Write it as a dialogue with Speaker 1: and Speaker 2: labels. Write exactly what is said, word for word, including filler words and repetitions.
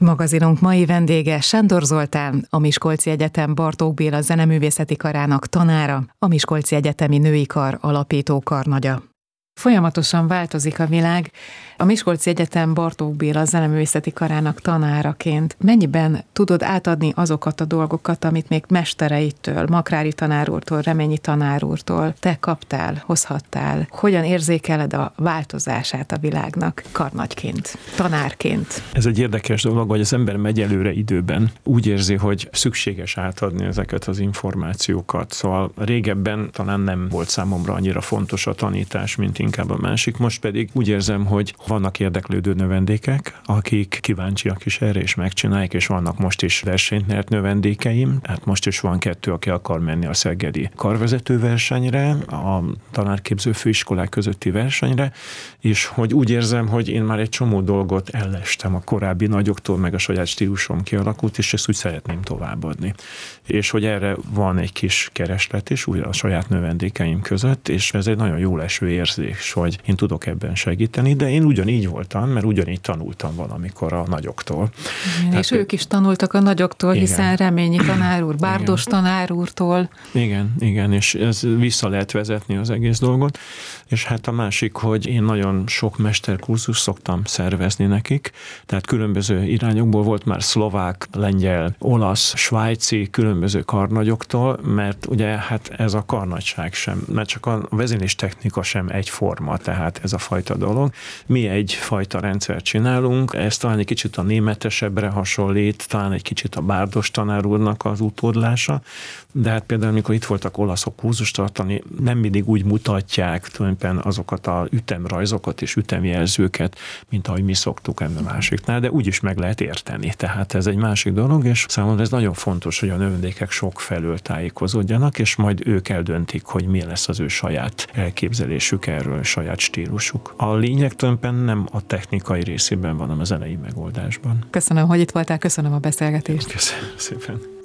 Speaker 1: Magazinunk mai vendége Sándor Zoltán, a Miskolci Egyetem Bartók Béla Zeneművészeti Karának tanára, a Miskolci Egyetemi Női Kar alapító karnagya. Folyamatosan változik a világ. A Miskolci Egyetem Bartók Béla Zeneművészeti Karának tanáraként mennyiben tudod átadni azokat a dolgokat, amit még mestereitől, Makrári tanár úrtól, Reményi tanár úrtól te kaptál, hozhattál? Hogyan érzékeled a változását a világnak karnagyként, tanárként?
Speaker 2: Ez egy érdekes dolog, hogy az ember megy előre időben. Úgy érzi, hogy szükséges átadni ezeket az információkat. Szóval régebben talán nem volt számomra annyira fontos a tanítás, mint inkább a másik. Most pedig úgy érzem, hogy vannak érdeklődő növendékek, akik kíváncsiak is erre, és megcsinálják, és vannak most is versenyt nyert növendékeim. Hát most is van kettő, aki akar menni a szegedi karvezető versenyre, a tanárképző főiskolák közötti versenyre, és hogy úgy érzem, hogy én már egy csomó dolgot ellestem a korábbi nagyoktól, meg a saját stílusom kialakult, és ezt úgy szeretném továbbadni. És hogy erre van egy kis kereslet is, úgy a saját növendékeim között, és ez egy nagyon jó leső érzés, hogy én tudok ebben segíteni, de én ugyanígy voltam, mert ugyanígy tanultam valamikor a nagyoktól.
Speaker 1: Igen, Tehát, és ők is tanultak a nagyoktól, igen. Hiszen Reményi tanár úr, Bárdos igen. tanár úrtól.
Speaker 2: Igen, igen, és ez vissza lehet vezetni az egész dolgot. És hát a másik, hogy én nagyon sok mesterkurzus szoktam szervezni nekik, tehát különböző irányokból volt már szlovák, lengyel, olasz, svájci, különböző karnagyoktól, mert ugye hát ez a karnagyság sem, mert csak a vezényléstechnika sem egyforma, tehát ez a fajta dolog. Mi egyfajta rendszert csinálunk, ez talán egy kicsit a németesebbre hasonlít, talán egy kicsit a Bárdos tanár úrnak az utódlása, de hát például, amikor itt voltak olaszok kurzust tartani, nem mindig úgy mutatják tulajdonképpen azokat a ütemrajzokat és ütemjelzőket, mint ahogy mi szoktuk ennél másiknál, de úgy is meg lehet érteni. Tehát ez egy másik dolog, és számomra ez nagyon fontos, hogy a növendékek sok felől tájékozódjanak, és majd ők eldöntik, hogy mi lesz az ő saját elképzelésük erről, a saját stílusuk. A lényeg tulajdonképpen nem a technikai részében van, hanem a zenei megoldásban.
Speaker 1: Köszönöm, hogy itt voltál, köszönöm a beszélgetést.
Speaker 2: Köszönöm szépen.